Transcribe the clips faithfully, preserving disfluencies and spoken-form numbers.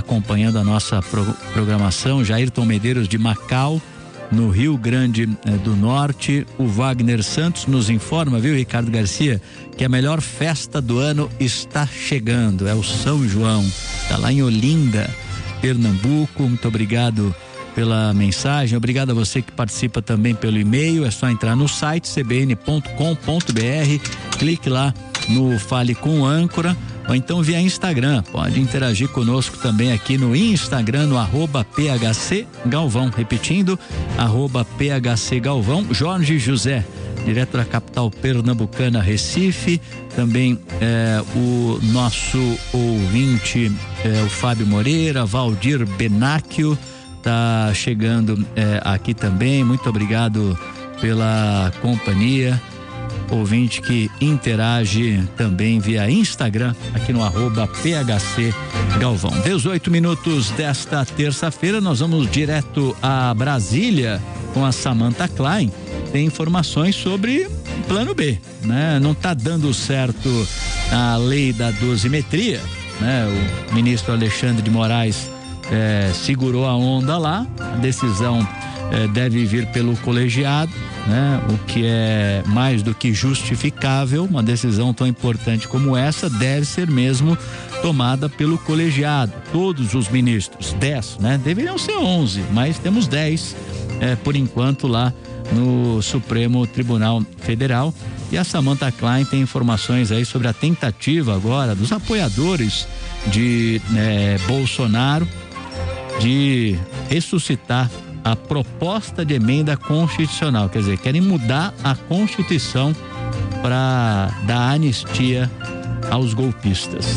acompanhando a nossa pro, programação. Jairton Medeiros de Macau, no Rio Grande eh, do Norte. O Wagner Santos nos informa, viu, Ricardo Garcia, que a melhor festa do ano está chegando, é o São João, está lá em Olinda, Pernambuco. Muito obrigado pela mensagem, obrigado a você que participa também pelo e-mail. É só entrar no site c b n ponto com ponto b r, clique lá no Fale com o Âncora, ou então via Instagram, pode interagir conosco também aqui no Instagram, no arroba P H C Galvão, repetindo, arroba P H C Galvão. Jorge José, direto da capital pernambucana, Recife, também é, o nosso ouvinte, é, o Fábio Moreira, Valdir Benáquio, tá chegando é, aqui também. Muito obrigado pela companhia. Ouvinte que interage também via Instagram, aqui no arroba P H C Galvão. dezoito minutos desta terça-feira, nós vamos direto a Brasília com a Samantha Klein. Tem informações sobre plano B, né? Não tá dando certo a lei da dosimetria, né? O ministro Alexandre de Moraes É, segurou a onda lá, a decisão é, deve vir pelo colegiado, né? O que é mais do que justificável. Uma decisão tão importante como essa deve ser mesmo tomada pelo colegiado. Todos os ministros, dez, né? Deveriam ser onze, mas temos dez é, por enquanto lá no Supremo Tribunal Federal. E a Samantha Klein tem informações aí sobre a tentativa agora dos apoiadores de é, Bolsonaro de ressuscitar a proposta de emenda constitucional, quer dizer, querem mudar a Constituição para dar anistia aos golpistas.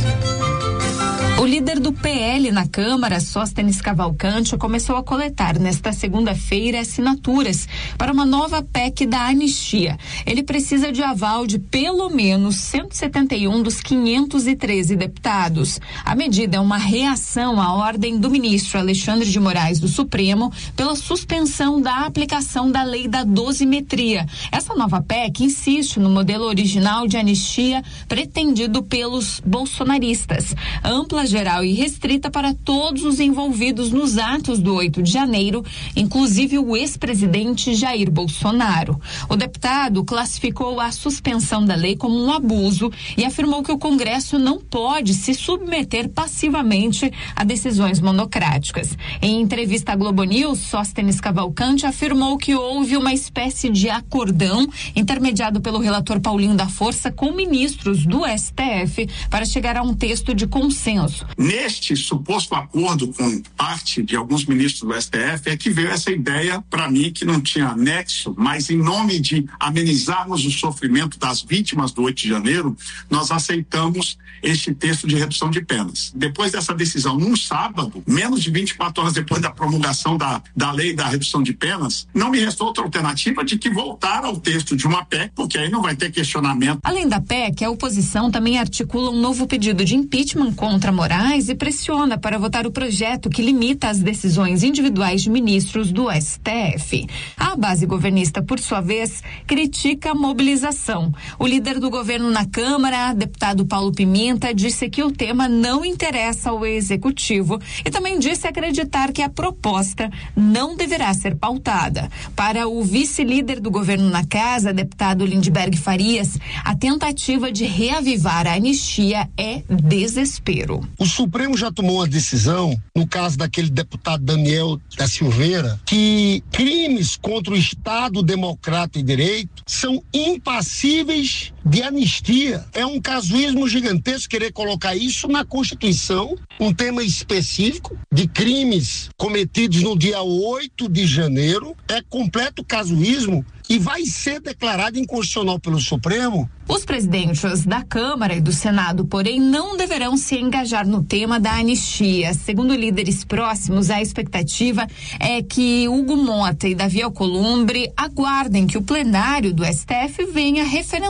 O líder do P L na Câmara, Sóstenes Cavalcante, começou a coletar nesta segunda-feira assinaturas para uma nova P E C da anistia. Ele precisa de aval de pelo menos cento e setenta e um dos quinhentos e treze deputados. A medida é uma reação à ordem do ministro Alexandre de Moraes do Supremo pela suspensão da aplicação da lei da dosimetria. Essa nova P E C insiste no modelo original de anistia pretendido pelos bolsonaristas. Ampla, geral e restrita para todos os envolvidos nos atos do oito de janeiro, inclusive o ex-presidente Jair Bolsonaro. O deputado classificou a suspensão da lei como um abuso e afirmou que o Congresso não pode se submeter passivamente a decisões monocráticas. Em entrevista à Globo News, Sóstenes Cavalcante afirmou que houve uma espécie de acordão intermediado pelo relator Paulinho da Força com ministros do S T F para chegar a um texto de consenso. Neste suposto acordo com parte de alguns ministros do S T F é que veio essa ideia, para mim, que não tinha nexo, mas em nome de amenizarmos o sofrimento das vítimas do oito de janeiro, nós aceitamos este texto de redução de penas. Depois dessa decisão, num sábado, menos de vinte e quatro horas depois da promulgação da, da lei da redução de penas, não me restou outra alternativa de que voltar ao texto de uma P E C, porque aí não vai ter questionamento. Além da P E C, a oposição também articula um novo pedido de impeachment contra Moraes e pressiona para votar o projeto que limita as decisões individuais de ministros do S T F. A base governista, por sua vez, critica a mobilização. O líder do governo na Câmara, deputado Paulo Pimenta, disse que o tema não interessa ao executivo e também disse acreditar que a proposta não deverá ser pautada. Para o vice-líder do governo na casa, deputado Lindbergh Farias, a tentativa de reavivar a anistia é desespero. O Supremo já tomou uma decisão, no caso daquele deputado Daniel da Silveira, que crimes contra o Estado Democrático e Direito são impassíveis de anistia. É um casuísmo gigantesco querer colocar isso na Constituição, um tema específico de crimes cometidos no dia oito de janeiro. É completo casuísmo e vai ser declarado inconstitucional pelo Supremo. Os presidentes da Câmara e do Senado, porém, não deverão se engajar no tema da anistia. Segundo líderes próximos, a expectativa é que Hugo Mota e Davi Alcolumbre aguardem que o plenário do S T F venha referendar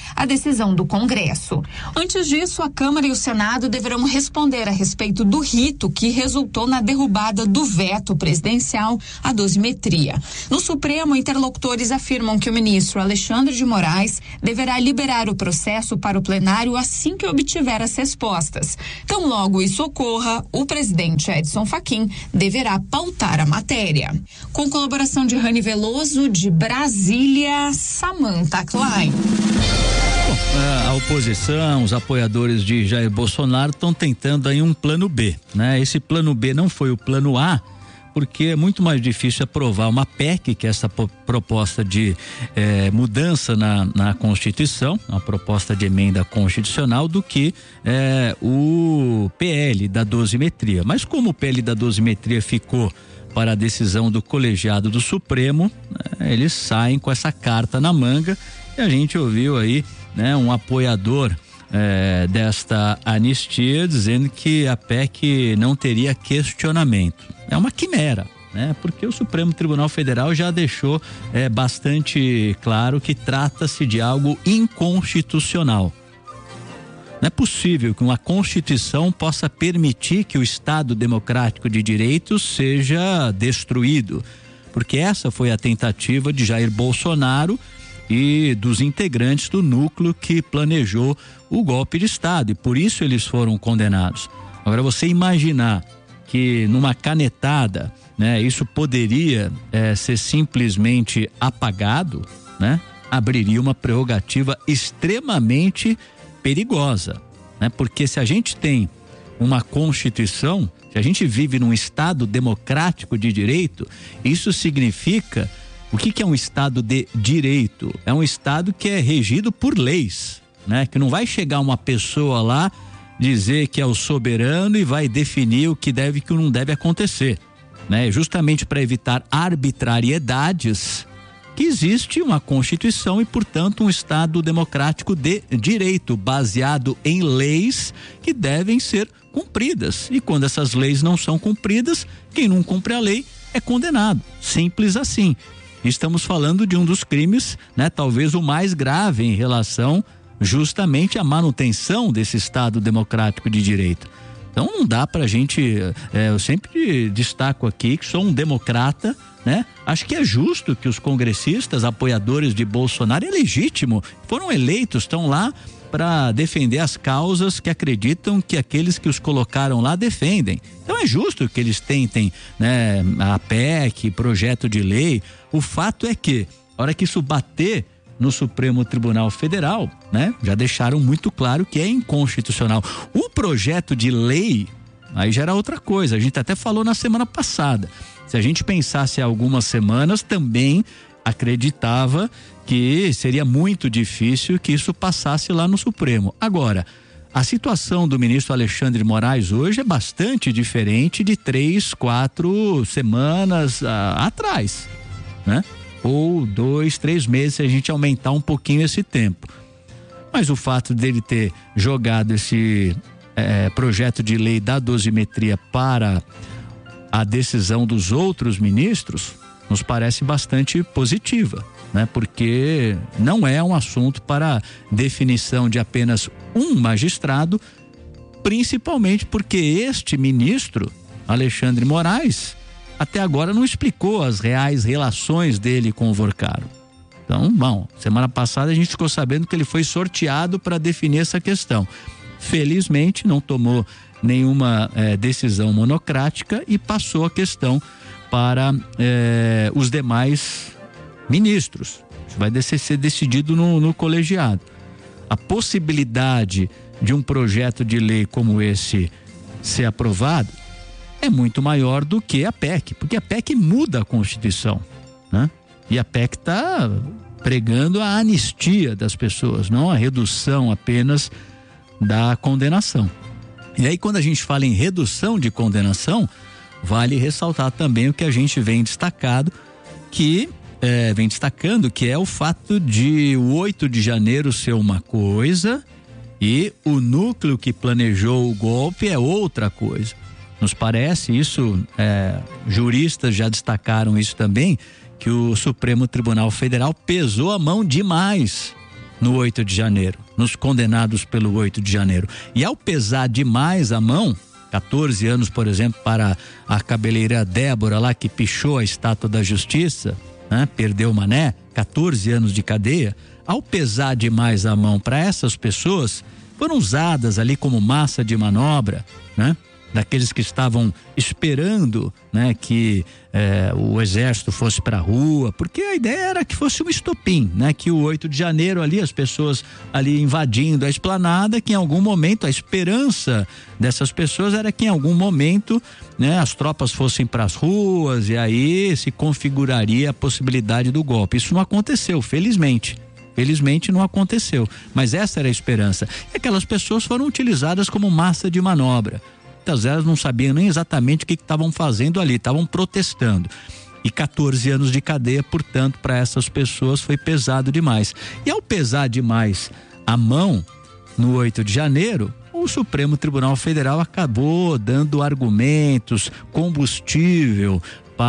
a decisão do Congresso. Antes disso, a Câmara e o Senado deverão responder a respeito do rito que resultou na derrubada do veto presidencial à dosimetria. No Supremo, interlocutores afirmam que o ministro Alexandre de Moraes deverá liberar o processo para o plenário assim que obtiver as respostas. Então, logo isso ocorra, o presidente Edson Fachin deverá pautar a matéria. Com colaboração de Rani Veloso, de Brasília, Samantha Klein. Bom, a oposição, os apoiadores de Jair Bolsonaro estão tentando aí um plano B, né? Esse plano B não foi o plano A, porque é muito mais difícil aprovar uma P E C, que é essa proposta de eh, mudança na, na Constituição, uma proposta de emenda constitucional, do que eh, o P L da dosimetria. Mas como o P L da dosimetria ficou para a decisão do colegiado do Supremo, né, eles saem com essa carta na manga, e a gente ouviu aí, né, um apoiador eh, desta anistia dizendo que a P E C não teria questionamento. É uma quimera, né? Porque o Supremo Tribunal Federal já deixou é, bastante claro que trata-se de algo inconstitucional. Não é possível que uma Constituição possa permitir que o Estado democrático de direito seja destruído, porque essa foi a tentativa de Jair Bolsonaro e dos integrantes do núcleo que planejou o golpe de Estado, e por isso eles foram condenados. Agora, você imaginar que numa canetada, né, isso poderia é, ser simplesmente apagado, né, abriria uma prerrogativa extremamente perigosa, né? Porque se a gente tem uma Constituição, se a gente vive num Estado democrático de direito, isso significa, o que que é um Estado de direito? É um Estado que é regido por leis, né? Que não vai chegar uma pessoa lá dizer que é o soberano e vai definir o que deve e o que não deve acontecer, né? Justamente para evitar arbitrariedades, que existe uma Constituição e, portanto, um Estado democrático de direito, baseado em leis que devem ser cumpridas. E quando essas leis não são cumpridas, quem não cumpre a lei é condenado. Simples assim. Estamos falando de um dos crimes, né, talvez o mais grave em relação justamente à manutenção desse Estado democrático de direito. Então não dá pra gente, é, eu sempre destaco aqui que sou um democrata, né? Acho que é justo que os congressistas, apoiadores de Bolsonaro, é legítimo, foram eleitos, estão lá para defender as causas que acreditam que aqueles que os colocaram lá defendem. Então é justo que eles tentem, né, a P E C, projeto de lei. O fato é que, a hora que isso bater no Supremo Tribunal Federal, né, já deixaram muito claro que é inconstitucional. O projeto de lei, aí já era outra coisa, a gente até falou na semana passada. Se a gente pensasse há algumas semanas, também acreditava que seria muito difícil que isso passasse lá no Supremo. Agora, a situação do ministro Alexandre de Moraes hoje é bastante diferente de três, quatro semanas ah, atrás, né? Ou dois, três meses, se a gente aumentar um pouquinho esse tempo. Mas o fato dele ter jogado esse eh, projeto de lei da dosimetria para a decisão dos outros ministros nos parece bastante positiva, né? Porque não é um assunto para definição de apenas um magistrado, principalmente porque este ministro, Alexandre de Moraes, até agora não explicou as reais relações dele com o Vorcaro. Então, bom, semana passada a gente ficou sabendo que ele foi sorteado para definir essa questão. Felizmente não tomou nenhuma eh, decisão monocrática e passou a questão para eh, os demais ministros. Isso vai ser decidido no, no colegiado. A possibilidade de um projeto de lei como esse ser aprovado é muito maior do que a P E C, porque a P E C muda a Constituição, né? E a P E C está pregando a anistia das pessoas, não a redução apenas da condenação. E aí, quando a gente fala em redução de condenação, vale ressaltar também o que a gente vem destacado, que é, vem destacando, que é o fato de o oito de janeiro ser uma coisa e o núcleo que planejou o golpe é outra coisa. Nos parece isso, é, juristas já destacaram isso também, que o Supremo Tribunal Federal pesou a mão demais no oito de janeiro, nos condenados pelo oito de janeiro. E ao pesar demais a mão, quatorze anos, por exemplo, para a cabeleireira Débora lá que pichou a estátua da Justiça, né? Perdeu o mané, quatorze anos de cadeia. Ao pesar demais a mão para essas pessoas, foram usadas ali como massa de manobra, né? Daqueles que estavam esperando, né, que eh, o exército fosse para a rua, porque a ideia era que fosse um estopim, né, que o oito de janeiro ali, as pessoas ali invadindo a esplanada, que em algum momento a esperança dessas pessoas era que em algum momento, né, as tropas fossem para as ruas e aí se configuraria a possibilidade do golpe. Isso não aconteceu, felizmente. Felizmente não aconteceu, mas essa era a esperança. E aquelas pessoas foram utilizadas como massa de manobra. Muitas delas não sabiam nem exatamente o que estavam fazendo ali, estavam protestando. E quatorze anos de cadeia, portanto, para essas pessoas foi pesado demais. E ao pesar demais a mão, no oito de janeiro, o Supremo Tribunal Federal acabou dando argumentos, combustível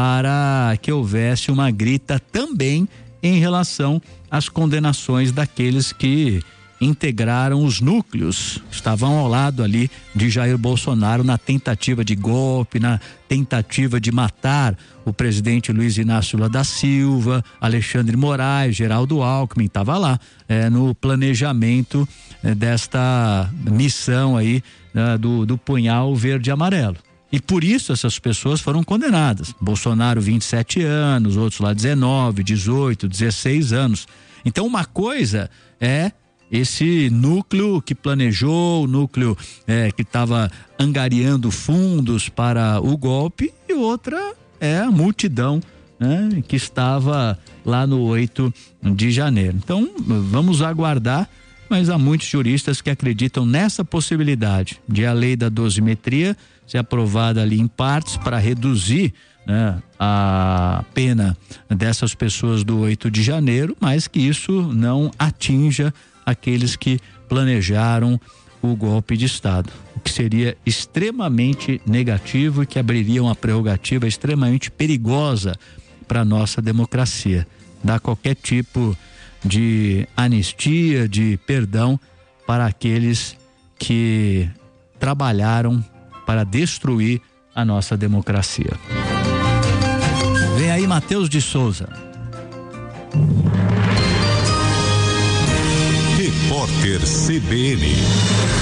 para que houvesse uma grita também em relação às condenações daqueles que integraram os núcleos, estavam ao lado ali de Jair Bolsonaro na tentativa de golpe, na tentativa de matar o presidente Luiz Inácio Lula da Silva, Alexandre Moraes, Geraldo Alckmin, estava lá é, no planejamento é, desta missão aí é, do, do punhal verde e amarelo. E por isso essas pessoas foram condenadas. Bolsonaro vinte e sete anos, outros lá dezenove, dezoito, dezesseis anos. Então uma coisa é esse núcleo que planejou, o núcleo é, que estava angariando fundos para o golpe, e outra é a multidão, né, que estava lá no oito de janeiro. Então vamos aguardar, mas há muitos juristas que acreditam nessa possibilidade de a lei da dosimetria ser aprovada ali em partes para reduzir, né, a pena dessas pessoas do oito de janeiro, mas que isso não atinja aqueles que planejaram o golpe de Estado, o que seria extremamente negativo e que abriria uma prerrogativa extremamente perigosa para a nossa democracia. Dar qualquer tipo de anistia, de perdão para aqueles que trabalharam para destruir a nossa democracia. Vem aí Matheus de Souza. Repórter C B N.